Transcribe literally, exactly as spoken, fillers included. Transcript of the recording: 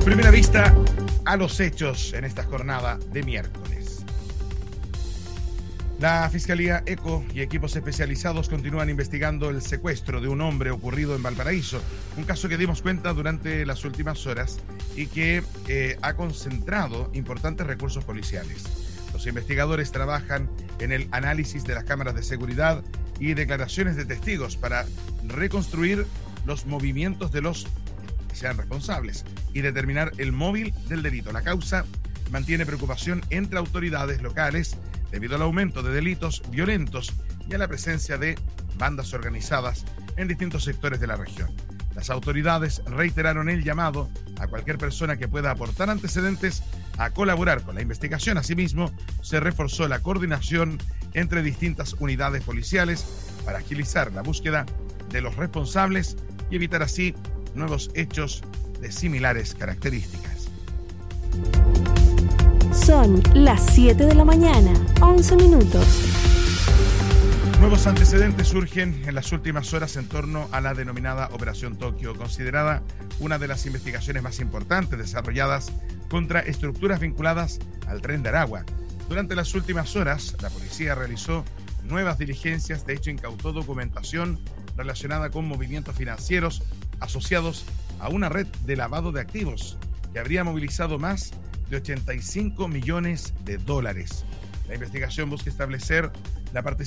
Primera vista a los hechos en esta jornada de miércoles. La Fiscalía ECO y equipos especializados continúan investigando el secuestro de un hombre ocurrido en Valparaíso, un caso que dimos cuenta durante las últimas horas y que eh, ha concentrado importantes recursos policiales. Los investigadores trabajan en el análisis de las cámaras de seguridad y declaraciones de testigos para reconstruir los movimientos de los que sean responsables y determinar el móvil del delito. La causa mantiene preocupación entre autoridades locales debido al aumento de delitos violentos y a la presencia de bandas organizadas en distintos sectores de la región. Las autoridades reiteraron el llamado a cualquier persona que pueda aportar antecedentes a colaborar con la investigación. Asimismo, se reforzó la coordinación entre distintas unidades policiales para agilizar la búsqueda de los responsables y evitar así nuevos hechos de similares características. Son las siete de la mañana, once minutos. Nuevos antecedentes surgen en las últimas horas en torno a la denominada Operación Tokio, considerada una de las investigaciones más importantes desarrolladas contra estructuras vinculadas al Tren de Aragua. Durante las últimas horas, la policía realizó nuevas diligencias, de hecho incautó documentación relacionada con movimientos financieros asociados a una red de lavado de activos que habría movilizado más de ochenta y cinco millones de dólares. La investigación busca establecer la participación